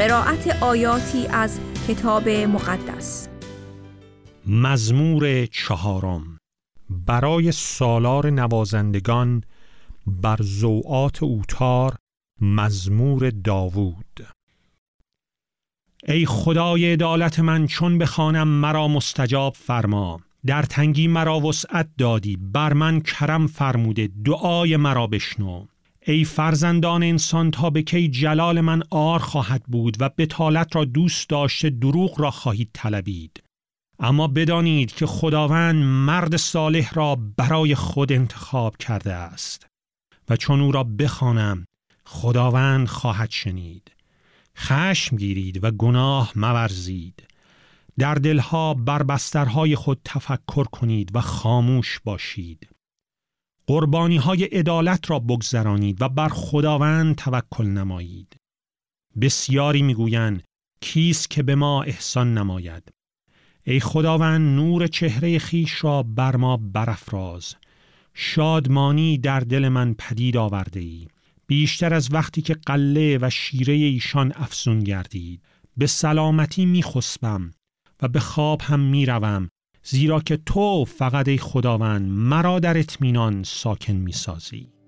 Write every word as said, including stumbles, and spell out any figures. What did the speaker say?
قرائت آیاتی از کتاب مقدس. مزمور چهارم برای سالار نوازندگان بر ضوعات اوتار، مزمور داوود. ای خدای عدالت من، چون بخوانم مرا مستجاب فرما. در تنگی مرا وسعت دادی، بر من کرم فرموده، دعای مرا بشنو. ای فرزندان انسان، تا به کی جلال من عار خواهد بود و بطالت را دوست داشته دروغ را خواهید طلبید. اما بدانید که خداوند مرد صالح را برای خود انتخاب کرده است و چون او را بخوانم خداوند خواهد شنید. خشم گیرید و گناه مورزید. در دلها بر بسترهای خود تفکر کنید و خاموش باشید. قربانی های عدالت را بگذرانید و بر خداوند توکل نمایید. بسیاری میگویند کیست که به ما احسان نماید؟ ای خداوند، نور چهره خیش را بر ما برافراز. شادمانی در دل من پدید آورده ای، بیشتر از وقتی که قله و شیره ایشان افزون گردید. به سلامتی میخسبم و به خواب هم میروم، زیرا که تو فقط ای خداوند مرا در اطمینان ساکن میسازی.